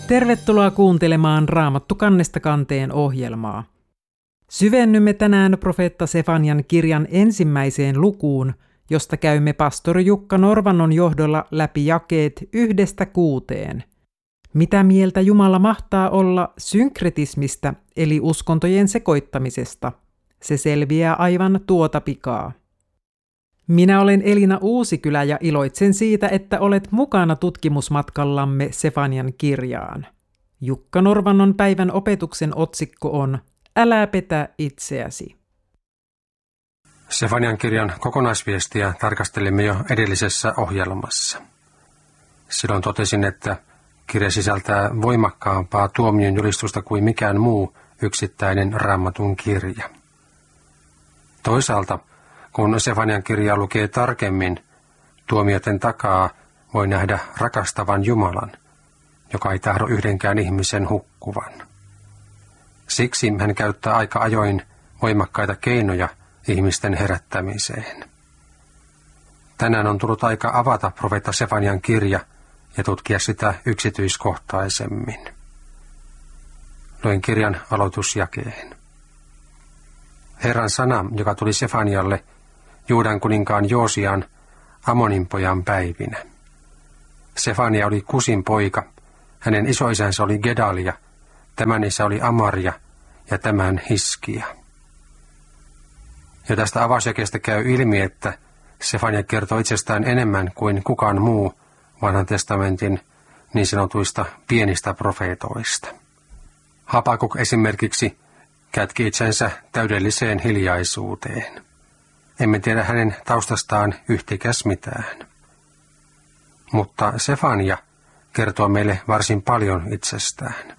Tervetuloa kuuntelemaan Raamattu kannesta kanteen ohjelmaa. Syvennymme tänään profeetta Sefanian kirjan ensimmäiseen lukuun, josta käymme pastori Jukka Norvannon johdolla läpi jakeet 1–6. Mitä mieltä Jumala mahtaa olla synkretismistä eli uskontojen sekoittamisesta? Se selviää aivan tuota pikaa. Minä olen Elina Uusikylä ja iloitsen siitä, että olet mukana tutkimusmatkallamme Sefanian kirjaan. Jukka Norvannon päivän opetuksen otsikko on Älä petä itseäsi. Sefanian kirjan kokonaisviestiä tarkastelimme jo edellisessä ohjelmassa. Silloin totesin, että kirja sisältää voimakkaampaa tuomion julistusta kuin mikään muu yksittäinen Raamatun kirja. Toisaalta, kun Sefanian kirjaa lukee tarkemmin, tuomioiden takaa voi nähdä rakastavan Jumalan, joka ei tahdo yhdenkään ihmisen hukkuvan. Siksi hän käyttää aika ajoin voimakkaita keinoja ihmisten herättämiseen. Tänään on tullut aika avata profeetta Sefanian kirja ja tutkia sitä yksityiskohtaisemmin. Luen kirjan aloitusjakeen. Herran sana, joka tuli Sefanialle Juudan kuninkaan Joosian Amonin pojan päivinä. Sefania oli Kusin poika, hänen isoisänsä oli Gedalia, tämän isä oli Amaria ja tämän Hiskia. Ja tästä avausjakeesta käy ilmi, että Sefania kertoo itsestään enemmän kuin kukaan muu Vanhan testamentin niin sanotuista pienistä profeetoista. Habakuk esimerkiksi kätki itsensä täydelliseen hiljaisuuteen. Emme tiedä hänen taustastaan yhtikäs mitään. Mutta Sefania kertoo meille varsin paljon itsestään.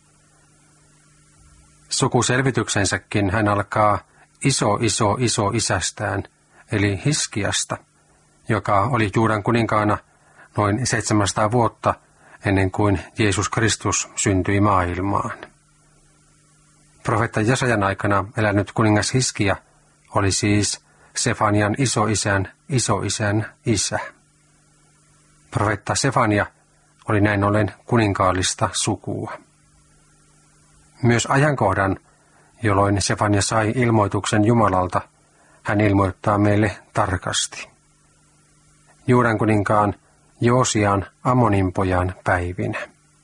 Sukuselvityksensäkin hän alkaa iso isästään, eli Hiskiasta, joka oli Juudan kuninkaana noin 700 vuotta ennen kuin Jeesus Kristus syntyi maailmaan. Profeetta Jesajan aikana elänyt kuningas Hiskia oli siis Sefanian isoisän isä. Profeetta Sefania oli näin ollen kuninkaallista sukua. Myös ajankohdan, jolloin Sefania sai ilmoituksen Jumalalta, hän ilmoittaa meille tarkasti. Juudan kuninkaan Joosian Amonin pojan päivinä.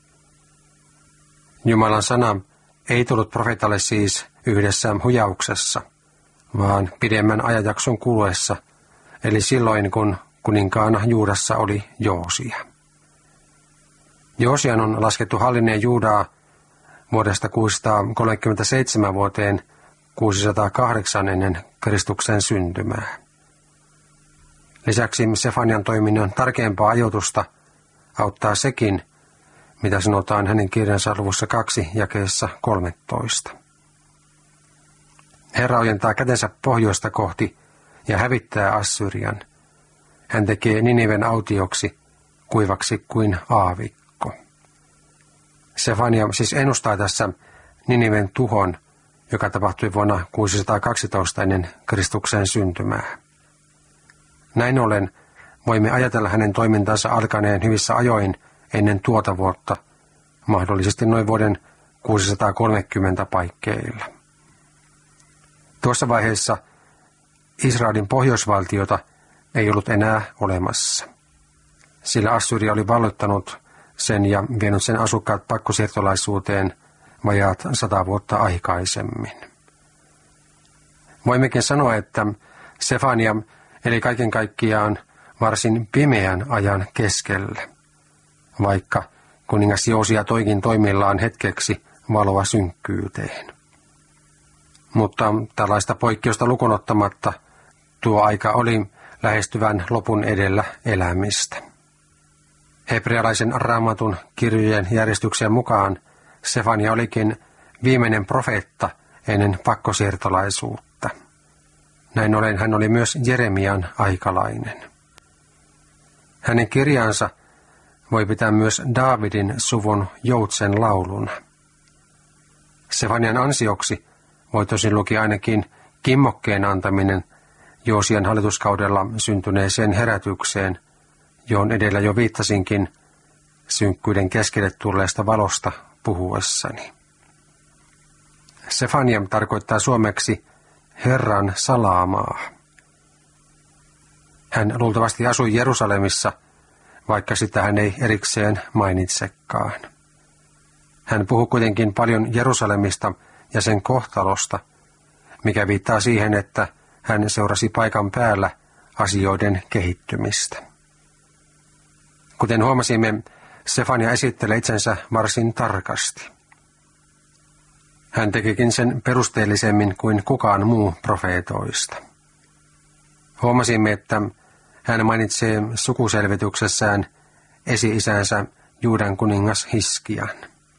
Jumalan sana ei tullut profeetalle siis yhdessä hujauksessa, vaan pidemmän ajanjakson kuluessa, eli silloin kun kuninkaana Juudassa oli Joosia. Joosian on laskettu hallinneen Juudaa vuodesta 637 vuoteen 608 ennen Kristuksen syntymää. Lisäksi Sefanian toiminnan tarkempaa ajoitusta auttaa sekin, mitä sanotaan hänen kirjansa luvussa 2 jakeessa 13. Herra ojentaa kätensä pohjoista kohti ja hävittää Assyrian. Hän tekee Niniven autioksi, kuivaksi kuin aavikko. Sefania siis ennustaa tässä Niniven tuhon, joka tapahtui vuonna 612 ennen Kristuksen syntymää. Näin ollen voimme ajatella hänen toimintansa alkaneen hyvissä ajoin ennen tuota vuotta, mahdollisesti noin vuoden 630 paikkeilla. Tuossa vaiheessa Israelin pohjoisvaltiota ei ollut enää olemassa, sillä Assyria oli valloittanut sen ja vienyt sen asukkaat pakkosiirtolaisuuteen vajaat 100 vuotta aikaisemmin. Voimmekin sanoa, että Sefania eli kaiken kaikkiaan varsin pimeän ajan keskellä, vaikka kuningas Joosia toikin toimillaan hetkeksi valoa synkkyyteen. Mutta tällaista poikkeusta lukunottamatta tuo aika oli lähestyvän lopun edellä elämistä. Hebrealaisen raamatun kirjojen järjestyksen mukaan Sefania olikin viimeinen profeetta ennen pakkosiirtolaisuutta. Näin ollen hän oli myös Jeremian aikalainen. Hänen kirjansa voi pitää myös Daavidin suvun joutsen lauluna. Sefanian ansioksi voi tosin lukea ainakin kimmokkeen antaminen Joosian hallituskaudella syntyneeseen herätykseen, johon edellä jo viittasinkin, synkkyyden keskelle tulleesta valosta puhuessani. Sefania tarkoittaa suomeksi Herran salaamaa. Hän luultavasti asui Jerusalemissa, vaikka sitä hän ei erikseen mainitsekaan. Hän puhui kuitenkin paljon Jerusalemista ja sen kohtalosta, mikä viittaa siihen, että hän seurasi paikan päällä asioiden kehittymistä. Kuten huomasimme, Sefania esittelee itsensä varsin tarkasti. Hän tekikin sen perusteellisemmin kuin kukaan muu profeetoista. Huomasimme, että hän mainitsee sukuselvityksessään esi-isänsä Juudan kuningas Hiskian.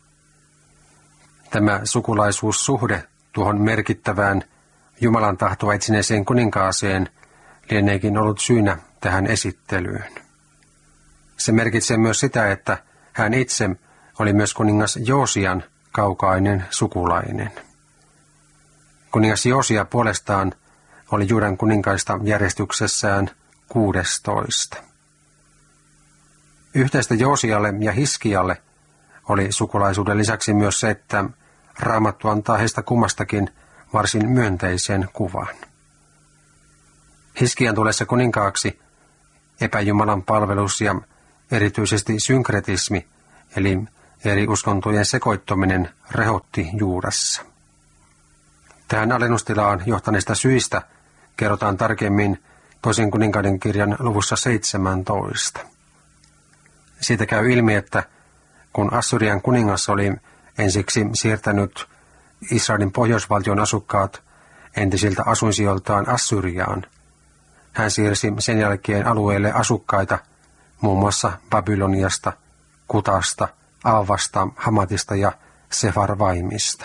Tämä sukulaisuussuhde tuohon merkittävään Jumalan tahtoa etsineeseen kuninkaaseen lieneekin ollut syynä tähän esittelyyn. Se merkitsee myös sitä, että hän itse oli myös kuningas Joosian kaukainen sukulainen. Kuningas Joosia puolestaan oli Juudan kuninkaista järjestyksessään 16. Yhteistä Joosialle ja Hiskialle oli sukulaisuuden lisäksi myös se, että Raamattu antaa heistä kummastakin varsin myönteisen kuvan. Hiskian tullessa kuninkaaksi epäjumalan palvelus ja erityisesti synkretismi, eli eri uskontojen sekoittuminen, rehotti Juudassa. Tähän alennustilaan johtaneista syistä kerrotaan tarkemmin Toisen kuninkaiden kirjan luvussa 17. Siitä käy ilmi, että kun Assyrian kuningas oli ensiksi siirtänyt Israelin pohjoisvaltion asukkaat entisiltä asuinsijoiltaan Assyriaan, hän siirsi sen jälkeen alueelle asukkaita muun muassa Babyloniasta, Kutasta, Aavasta, Hamatista ja Sefarvaimista.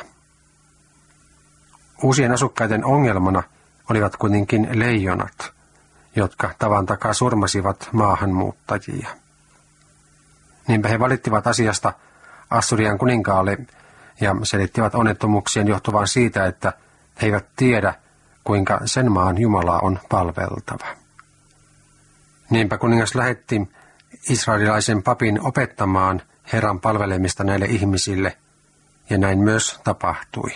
Uusien asukkaiden ongelmana olivat kuitenkin leijonat, jotka tavan takaa surmasivat maahanmuuttajia. Niinpä he valittivat asiasta Assyrian kuninkaalle ja selittivät onnettomuuksien johtuvan siitä, että he eivät tiedä, kuinka sen maan Jumalaa on palveltava. Niinpä kuningas lähetti israelilaisen papin opettamaan Herran palvelemista näille ihmisille, ja näin myös tapahtui.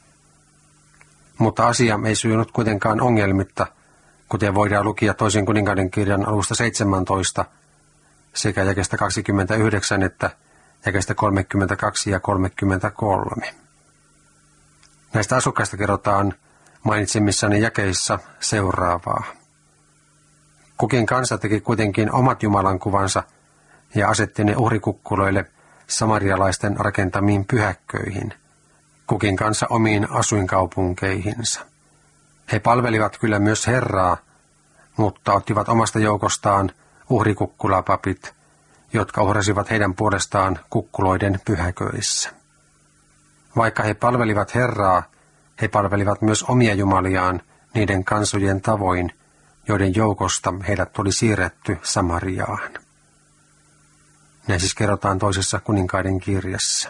Mutta asia ei sujunut kuitenkaan ongelmitta, kuten voidaan lukea Toisen kuninkaiden kirjan alusta 17, sekä jakeesta 29 että jakeesta 32 ja 33. Näistä asukkaista kerrotaan mainitsemissani jakeissa seuraavaa. Kukin kansa teki kuitenkin omat Jumalan kuvansa ja asetti ne uhrikukkuloille samarialaisten rakentamiin pyhäkköihin, kukin kansa omiin asuinkaupunkeihinsa. He palvelivat kyllä myös Herraa, mutta ottivat omasta joukostaan uhrikukkulapapit, jotka uhrasivat heidän puolestaan kukkuloiden pyhäköissä. Vaikka he palvelivat Herraa, he palvelivat myös omia jumaliaan niiden kansojen tavoin, joiden joukosta heidät tuli siirretty Samariaan. Näin siis kerrotaan Toisessa kuninkaiden kirjassa.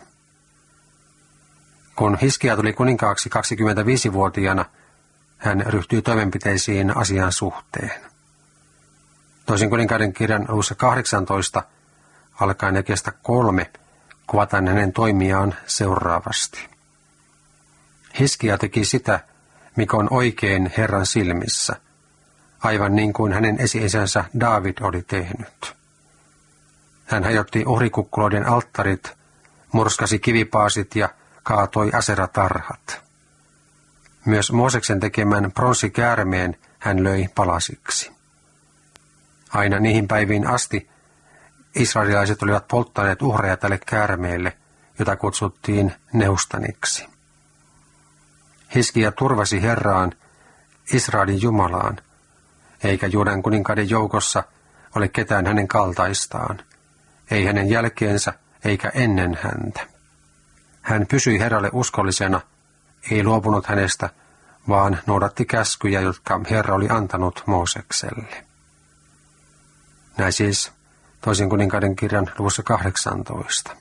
Kun Hiskia tuli kuninkaaksi 25-vuotiaana, hän ryhtyi toimenpiteisiin asian suhteen. Toisen kuninkaiden kirjan alussa 18, alkaen jakeesta 3, kuvataan hänen toimiaan seuraavasti. Hiskia teki sitä, mikä on oikein Herran silmissä, aivan niin kuin hänen esi-isänsä Daavid oli tehnyt. Hän hajotti uhrikukkuloiden alttarit, murskasi kivipaasit ja kaatoi aseratarhat. Myös Mooseksen tekemän pronssikäärmeen hän löi palasiksi. Aina niihin päiviin asti israelilaiset olivat polttaneet uhreja tälle käärmeelle, jota kutsuttiin Neustaniksi. Hiskia turvasi Herraan, Israelin Jumalaan, eikä Juudan kuninkaiden joukossa ole ketään hänen kaltaistaan, ei hänen jälkeensä eikä ennen häntä. Hän pysyi Herralle uskollisena, ei luopunut hänestä, vaan noudatti käskyjä, jotka Herra oli antanut Moosekselle. Näin siis Toisen kuninkaiden kirjan luvussa 18.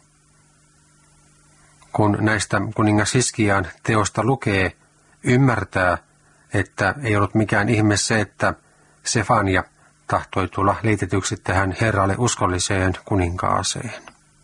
Kun näistä kuningas Hiskiaan teosta lukee, ymmärtää, että ei ollut mikään ihme se, että Sefania tahtoi tulla liitetyksi tähän Herralle uskolliseen kuninkaaseen.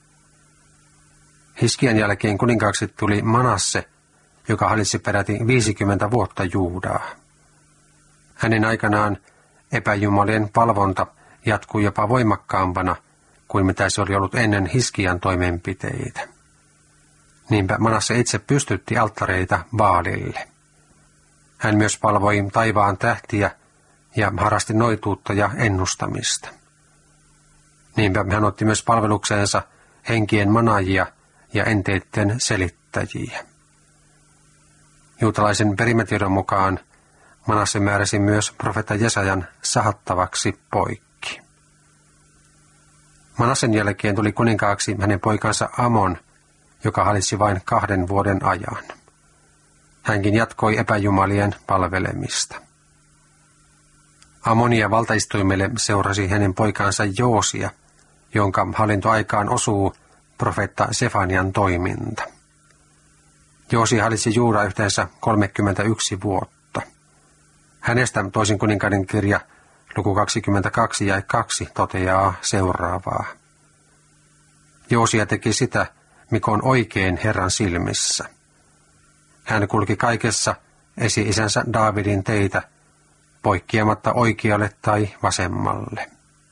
Hiskian jälkeen kuninkaaksi tuli Manasse, joka hallitsi peräti 50 vuotta Juudaa. Hänen aikanaan epäjumalien palvonta jatkui jopa voimakkaampana kuin mitä se oli ollut ennen Hiskian toimenpiteitä. Niinpä Manasse itse pystytti alttareita Baalille. Hän myös palvoi taivaan tähtiä ja harrasti noituutta ja ennustamista. Niinpä hän otti myös palvelukseensa henkien manaajia ja enteiden selittäjiä. Juutalaisen perimätiedon mukaan Manasse määräsi myös profeetta Jesajan sahattavaksi poikki. Manassen jälkeen tuli kuninkaaksi hänen poikansa Amon, joka hallitsi vain 2 vuoden ajan. Hänkin jatkoi epäjumalien palvelemista. Amonia valtaistuimelle seurasi hänen poikansa Joosia, jonka hallintoaikaan osuu profeetta Sefanian toiminta. Joosia hallitsi Juudaa yhteensä 31 vuotta. Hänestä toisin kuninkaiden kirja luku 22 ja 2 toteaa seuraavaa. Joosia teki sitä, mikä on oikein Herran silmissä. Hän kulki kaikessa esi-isänsä Daavidin teitä, poikkeamatta oikealle tai vasemmalle.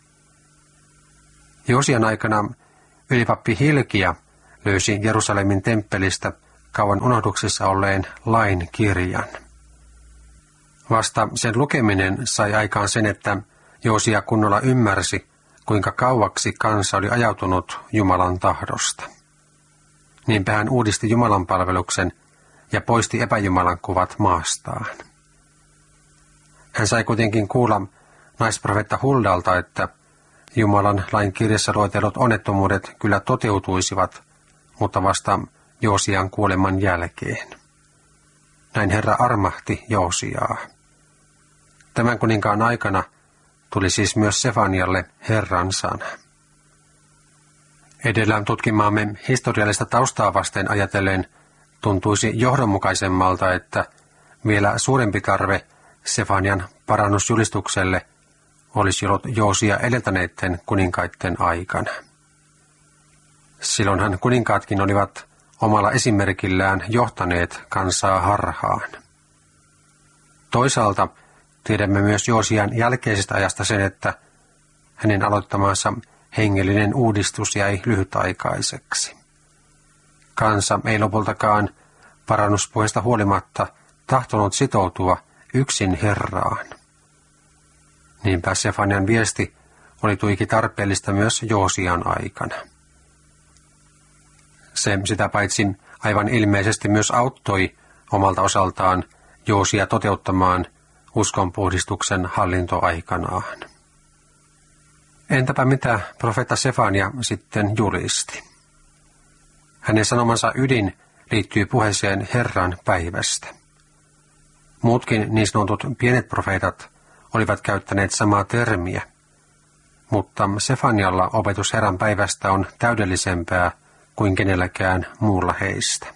Joosian aikana ylipappi Hilkia löysi Jerusalemin temppelistä kauan unohduksissa olleen lain kirjan. Vasta sen lukeminen sai aikaan sen, että Joosia kunnolla ymmärsi, kuinka kauaksi kansa oli ajautunut Jumalan tahdosta. Niinpä hän uudisti Jumalan palveluksen ja poisti epäjumalan kuvat maastaan. Hän sai kuitenkin kuulla naisprofeetta Huldalta, että Jumalan lain kirjassa luetellut onnettomuudet kyllä toteutuisivat, mutta vasta Joosian kuoleman jälkeen. Näin Herra armahti Joosiaa. Tämän kuninkaan aikana tuli siis myös Sefanialle Herran sana. Edellä tutkimaamme historiallista taustaa vasten ajatellen tuntuisi johdonmukaisemmalta, että vielä suurempi tarve Sefanian parannusjulistukselle olisi ollut Joosia edeltäneiden kuninkaiden aikana. Silloinhan kuninkaatkin olivat omalla esimerkillään johtaneet kansaa harhaan. Toisaalta tiedämme myös Joosian jälkeisestä ajasta sen, että hänen aloittamansa hengellinen uudistus jäi lyhytaikaiseksi. Kansa ei lopultakaan parannuspuheesta huolimatta tahtonut sitoutua yksin Herraan. Niinpä Sefanian viesti oli tuiki tarpeellista myös Joosian aikana. Se sitä paitsi aivan ilmeisesti myös auttoi omalta osaltaan Joosia toteuttamaan uskonpuhdistuksen hallintoaikanaan. Entäpä mitä profeetta Sefania sitten julisti? Hänen sanomansa ydin liittyy puheeseen Herran päivästä. Muutkin niin sanotut pienet profeetat olivat käyttäneet samaa termiä, mutta Sefanialla opetus Herran päivästä on täydellisempää kuin kenelläkään muulla heistä.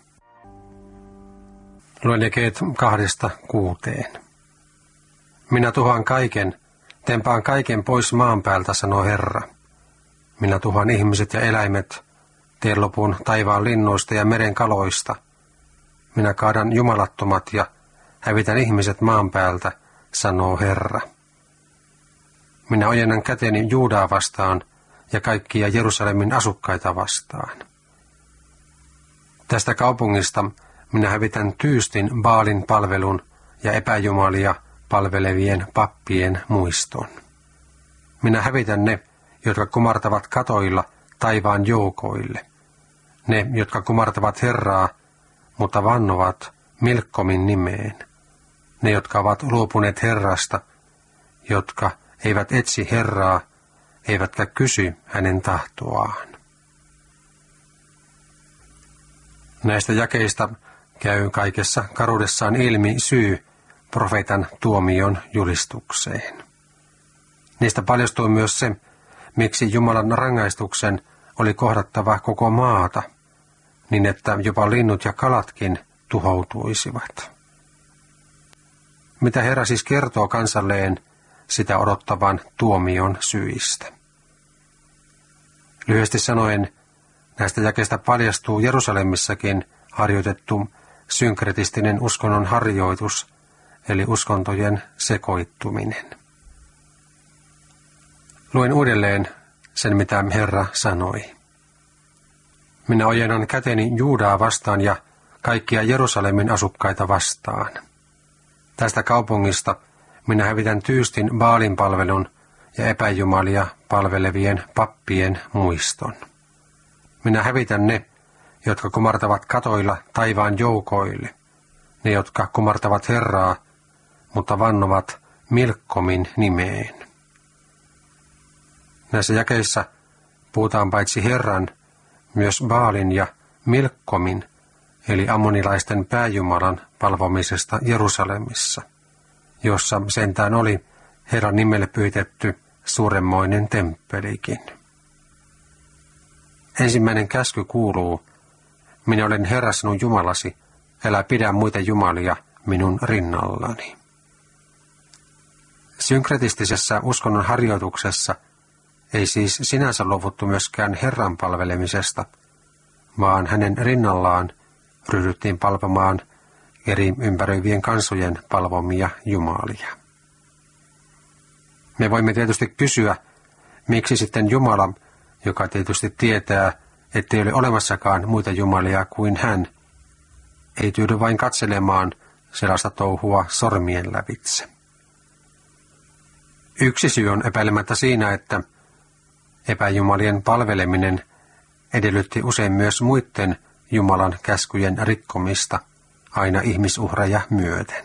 Luen jakeet 2–6. Minä tuhoan kaiken, tempaan kaiken pois maan päältä, sanoo Herra. Minä tuhoan ihmiset ja eläimet, teen lopun taivaan linnuista ja meren kaloista. Minä kaadan jumalattomat ja hävitän ihmiset maan päältä, sanoo Herra. Minä ojennan käteni Juudaa vastaan ja kaikkia Jerusalemin asukkaita vastaan. Tästä kaupungista minä hävitän tyystin Baalin palvelun ja epäjumalia palvelevien pappien muiston. Minä hävitän ne, jotka kumartavat katoilla taivaan joukoille. Ne, jotka kumartavat Herraa, mutta vannovat Milkkomin nimeen. Ne, jotka ovat luopuneet Herrasta, jotka eivät etsi Herraa, eivätkä kysy hänen tahtoaan. Näistä jakeista käy kaikessa karuudessaan ilmi syy profeetan tuomion julistukseen. Niistä paljastui myös se, miksi Jumalan rangaistuksen oli kohdattava koko maata, niin että jopa linnut ja kalatkin tuhoutuisivat. Mitä Herra siis kertoo kansalleen sitä odottavan tuomion syistä? Lyhyesti sanoen, Näistä jakeista paljastuu Jerusalemissakin harjoitettu synkretistinen uskonnon harjoitus, eli uskontojen sekoittuminen. Luen uudelleen sen, mitä Herra sanoi. Minä ojennan käteni Juudaa vastaan ja kaikkia Jerusalemin asukkaita vastaan. Tästä kaupungista minä hävitän tyystin Baalin palvelun ja epäjumalia palvelevien pappien muiston. Minä hävitän ne, jotka kumartavat katoilla taivaan joukoille, ne, jotka kumartavat Herraa, mutta vannovat Milkkomin nimeen. Näissä jakeissa puhutaan paitsi Herran, myös Baalin ja Milkkomin, eli ammonilaisten pääjumalan palvomisesta Jerusalemissa, jossa sentään oli Herran nimelle pyhitetty suuremmoinen temppelikin. Ensimmäinen käsky kuuluu, minä olen Herra sinun Jumalasi, älä pidä muita jumalia minun rinnallani. Synkretistisessä uskonnon harjoituksessa ei siis sinänsä luovuttu myöskään Herran palvelemisesta, vaan hänen rinnallaan ryhdyttiin palvomaan eri ympäröivien kansojen palvomia jumalia. Me voimme tietysti kysyä, miksi sitten Jumala, joka tietysti tietää, ettei ole olemassakaan muita jumalia kuin hän, ei tyydy vain katselemaan sellaista touhua sormien lävitse. Yksi syy on epäilemättä siinä, että epäjumalien palveleminen edellytti usein myös muiden Jumalan käskyjen rikkomista aina ihmisuhreja myöten.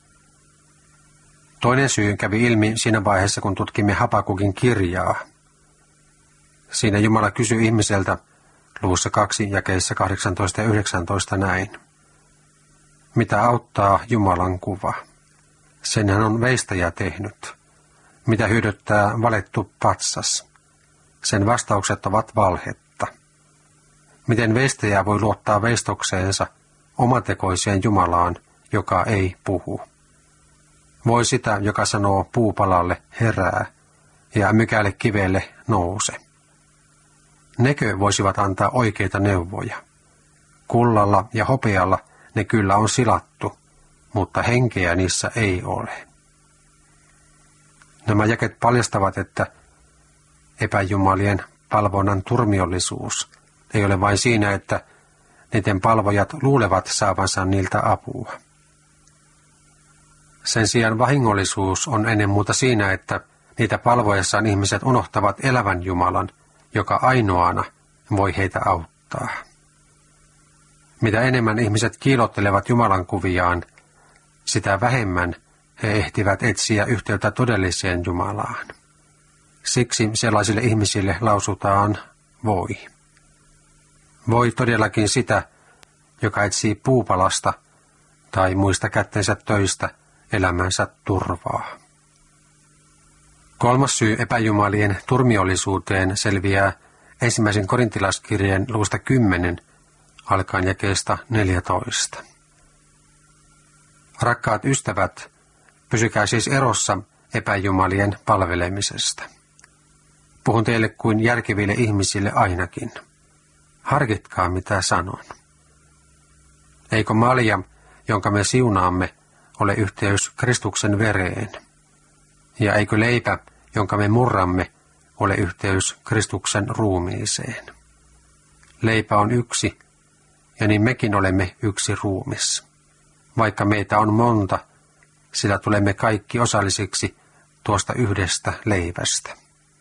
Toinen syy kävi ilmi siinä vaiheessa, kun tutkimme Habakukin kirjaa. Siinä Jumala kysyi ihmiseltä luvussa 2 jakeissa 18 ja 19 näin. Mitä auttaa Jumalan kuva? Sen hän on veistäjä tehnyt. Mitä hyödyttää valettu patsas? Sen vastaukset ovat valhetta. Miten veistäjä voi luottaa veistokseensa omatekoiseen Jumalaan, joka ei puhu? Voi sitä, joka sanoo puupalalle herää ja mykälle kivelle nouse. Nekö voisivat antaa oikeita neuvoja? Kullalla ja hopealla ne kyllä on silattu, mutta henkeä niissä ei ole. Nämä jaket paljastavat, että epäjumalien palvonnan turmiollisuus ei ole vain siinä, että niiden palvojat luulevat saavansa niiltä apua. Sen sijaan vahingollisuus on ennen muuta siinä, että niitä palvoessaan ihmiset unohtavat elävän Jumalan, joka ainoana voi heitä auttaa. Mitä enemmän ihmiset kiilottelevat Jumalan kuviaan, sitä vähemmän he ehtivät etsiä yhteyttä todelliseen Jumalaan. Siksi sellaisille ihmisille lausutaan voi. Voi todellakin sitä, joka etsii puupalasta tai muista kättensä töistä elämänsä turvaa. Kolmas syy epäjumalien turmiollisuuteen selviää 1. Korintilaiskirjeen luvusta 10 alkaen jakeesta 14. Rakkaat ystävät, pysykää siis erossa epäjumalien palvelemisesta. Puhun teille kuin järkeville ihmisille ainakin. Harkitkaa, mitä sanon. Eikö malja, jonka me siunaamme, ole yhteys Kristuksen vereen? Ja eikö leipä, jonka me murramme, ole yhteys Kristuksen ruumiiseen? Leipä on yksi, ja niin mekin olemme yksi ruumis. Vaikka meitä on monta, sillä tulemme kaikki osallisiksi tuosta yhdestä leivästä.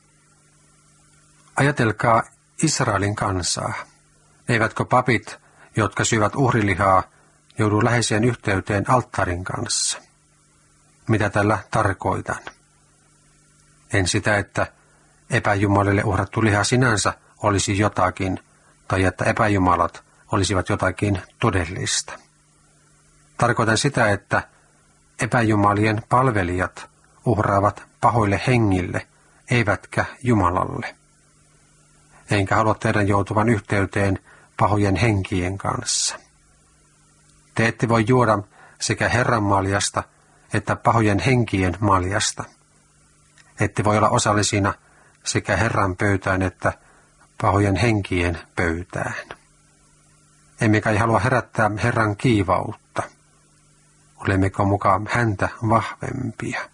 Ajatelkaa Israelin kansaa. Eivätkö papit, jotka syövät uhrilihaa, joudu läheiseen yhteyteen alttarin kanssa? Mitä tällä tarkoitan? En sitä, että epäjumalille uhrattu liha sinänsä olisi jotakin, tai että epäjumalat olisivat jotakin todellista. Tarkoitan sitä, että epäjumalien palvelijat uhraavat pahoille hengille, eivätkä Jumalalle. Enkä halua teidän joutuvan yhteyteen pahojen henkien kanssa. Te ette voi juoda sekä Herran maljasta että pahojen henkien maljasta. Ette voi olla osallisina sekä Herran pöytään että pahojen henkien pöytään. Emme kai halua herättää Herran kiivautta. Olemmeko mukaan häntä vahvempia?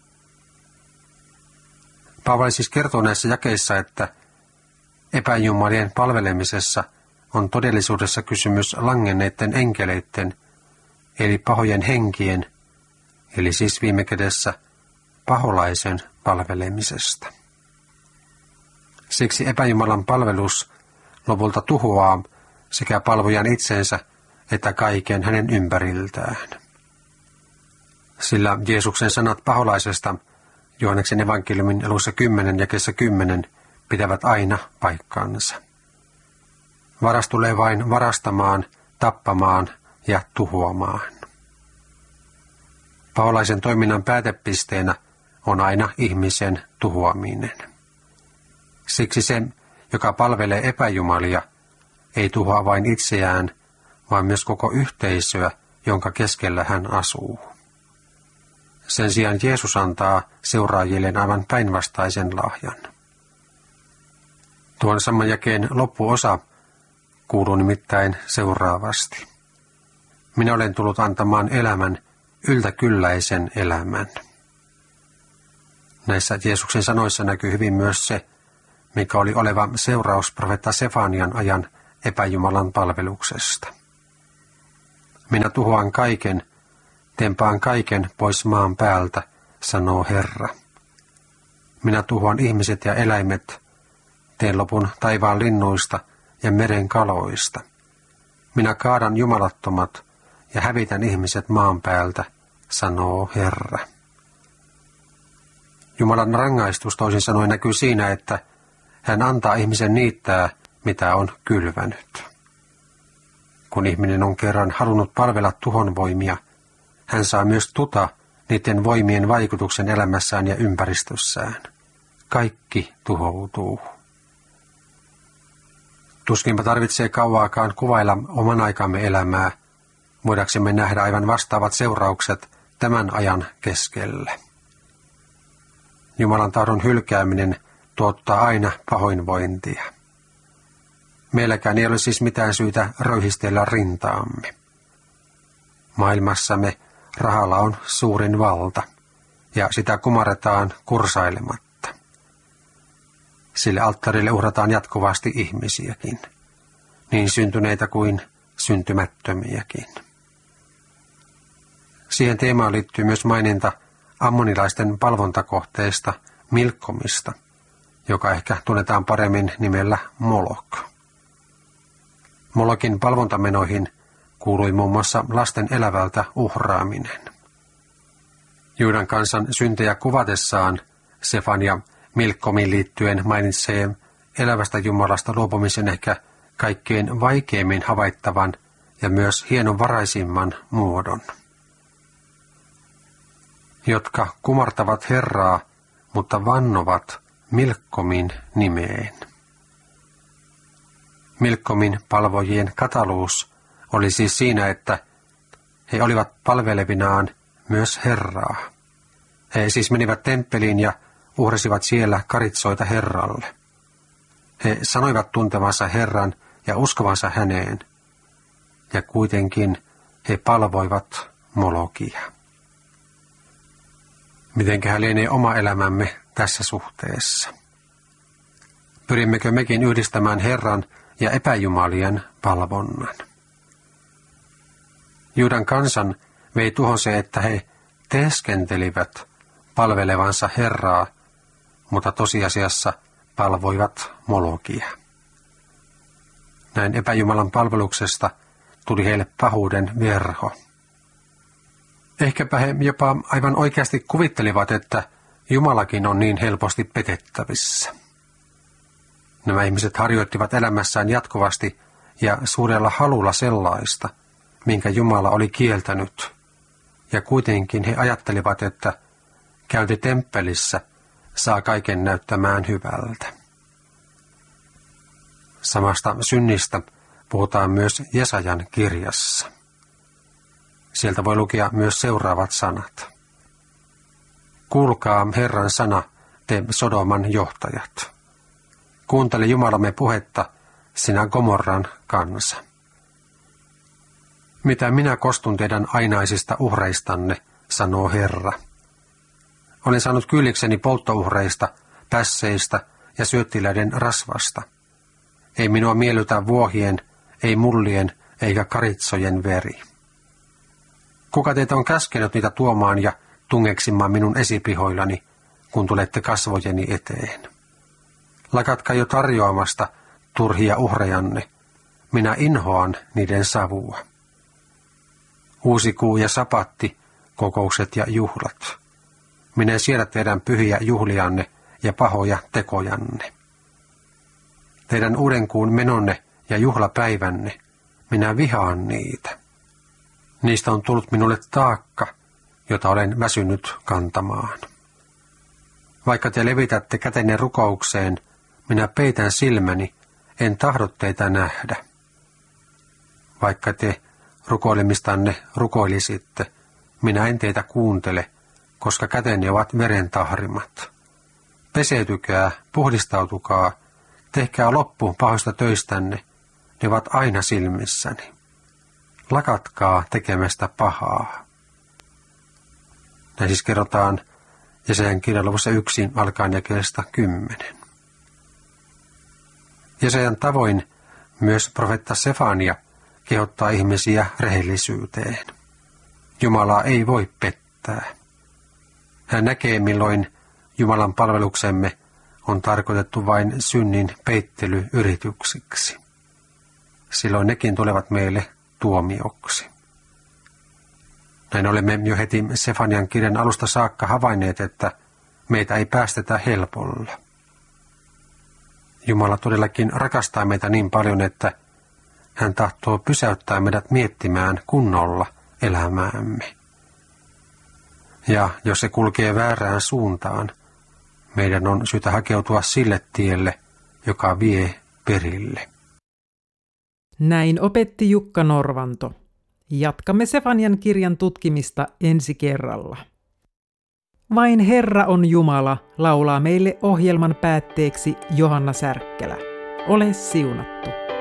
Paavali siis kertoo näissä jakeissa, että epäjumalien palvelemisessa on todellisuudessa kysymys langenneiden enkeleiden, eli pahojen henkien, eli siis viime kädessä paholaisen palvelemisesta. Siksi epäjumalan palvelus lopulta tuhoaa sekä palvojan itsensä että kaiken hänen ympäriltään. Sillä Jeesuksen sanat paholaisesta Johanneksen evankeliumin alussa 10 jakeessa 10 pitävät aina paikkansa. Varas tulee vain varastamaan, tappamaan ja tuhoamaan. Paholaisen toiminnan päätepisteenä on aina ihmisen tuhoaminen. Siksi se, joka palvelee epäjumalia, ei tuhoa vain itseään, vaan myös koko yhteisöä, jonka keskellä hän asuu. Sen sijaan Jeesus antaa seuraajilleen aivan päinvastaisen lahjan. Tuon saman jakeen loppuosa kuuluu nimittäin seuraavasti. Minä olen tullut antamaan elämän, yltäkylläisen elämän. Näissä Jeesuksen sanoissa näkyy hyvin myös se, mikä oli oleva seuraus profeetta Sefanian ajan epäjumalan palveluksesta. Minä tuhoan kaiken, tempaan kaiken pois maan päältä, sanoo Herra. Minä tuhoan ihmiset ja eläimet, teen lopun taivaan linnuista ja meren kaloista. Minä kaadan jumalattomat ja hävitän ihmiset maan päältä, sanoo Herra. Jumalan rangaistus toisin sanoen näkyy siinä, että hän antaa ihmisen niittää, mitä on kylvänyt. Kun ihminen on kerran halunnut palvella tuhon voimia, hän saa myös tuta niiden voimien vaikutuksen elämässään ja ympäristössään. Kaikki tuhoutuu. Tuskinpa tarvitsee kauaakaan kuvailla oman aikamme elämää, voidaksemme nähdä aivan vastaavat seuraukset tämän ajan keskellä. Jumalan tahdon hylkääminen tuottaa aina pahoinvointia. Meilläkään ei ole siis mitään syytä röyhistellä rintaamme. Maailmassamme rahalla on suurin valta, ja sitä kumarretaan kursailematta. Sille alttarille uhrataan jatkuvasti ihmisiäkin, niin syntyneitä kuin syntymättömiäkin. Siihen teemaan liittyy myös maininta ammonilaisten palvontakohteesta Milkomista, joka ehkä tunnetaan paremmin nimellä Molok. Molokin palvontamenoihin kuului muun muassa lasten elävältä uhraaminen. Juudan kansan syntejä kuvatessaan Sefania Milkomiin liittyen mainitsee elävästä Jumalasta luopumisen ehkä kaikkein vaikeimmin havaittavan ja myös hienovaraisimman muodon. Jotka kumartavat Herraa, mutta vannovat Milkomin nimeen. Milkomin palvojien kataluus oli siis siinä, että he olivat palvelevinaan myös Herraa. He siis menivät temppeliin ja uhrasivat siellä karitsoita Herralle. He sanoivat tuntevansa Herran ja uskovansa häneen, ja kuitenkin he palvoivat Molokia. Mitenköhän lienee oma elämämme tässä suhteessa? Pyrimmekö mekin yhdistämään Herran ja epäjumalien palvonnan? Juudan kansan vei tuohon se, että he teeskentelivät palvelevansa Herraa, mutta tosiasiassa palvoivat Molokia. Näin epäjumalan palveluksesta tuli heille pahuuden verho. Ehkäpä he jopa aivan oikeasti kuvittelivat, että Jumalakin on niin helposti petettävissä. Nämä ihmiset harjoittivat elämässään jatkuvasti ja suurella halulla sellaista, minkä Jumala oli kieltänyt, ja kuitenkin he ajattelivat, että käynti temppelissä saa kaiken näyttämään hyvältä. Samasta synnistä puhutaan myös Jesajan kirjassa. Sieltä voi lukea myös seuraavat sanat. Kuulkaa Herran sana, te Sodoman johtajat. Kuuntele Jumalamme puhetta, sinä Gomorran kansa. Mitä minä kostun teidän ainaisista uhreistanne, sanoo Herra. Olen saanut kyllikseni polttouhreista, pässeistä ja syöttiläiden rasvasta. Ei minua miellytä vuohien, ei mullien eikä karitsojen veri. Kuka teitä on käskenyt niitä tuomaan ja tungeksimaan minun esipihoillani, kun tulette kasvojeni eteen? Lakatkaa jo tarjoamasta turhia uhrejanne, minä inhoan niiden savua. Uusikuu ja sapatti, kokoukset ja juhlat. Minä en siedä teidän pyhiä juhlianne ja pahoja tekojanne. Teidän uudenkuun menonne ja juhlapäivänne, minä vihaan niitä. Niistä on tullut minulle taakka, jota olen väsynyt kantamaan. Vaikka te levitätte kätenne rukoukseen, minä peitän silmäni, en tahdo teitä nähdä. Vaikka te rukoilemistanne rukoilisitte, minä en teitä kuuntele, koska kätenne ovat veren tahrimat. Peseytykää, puhdistautukaa, tehkää loppu pahoista töistänne, ne ovat aina silmissäni. Lakatkaa tekemästä pahaa. Näin siis kerrotaan Jesajan kirjan luvussa 1 alkaen jakeesta 10. Jesajan tavoin myös profeetta Sefania kehottaa ihmisiä rehellisyyteen. Jumalaa ei voi pettää. Hän näkee, milloin Jumalan palveluksemme on tarkoitettu vain synnin peittelyyrityksiksi. Silloin nekin tulevat meille tuomioksi. Näin olemme jo heti Sefanian kirjan alusta saakka havainneet, että meitä ei päästetä helpolla. Jumala todellakin rakastaa meitä niin paljon, että hän tahtoo pysäyttää meidät miettimään kunnolla elämäämme. Ja jos se kulkee väärään suuntaan, meidän on syytä hakeutua sille tielle, joka vie perille. Näin opetti Jukka Norvanto. Jatkamme Sefanian kirjan tutkimista ensi kerralla. Vain Herra on Jumala, laulaa meille ohjelman päätteeksi Johanna Särkkälä. Ole siunattu.